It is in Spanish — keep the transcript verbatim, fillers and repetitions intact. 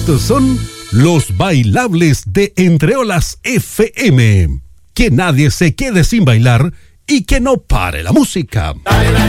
Estos son los bailables de Entre Olas F M. Que nadie se quede sin bailar y que no pare la música.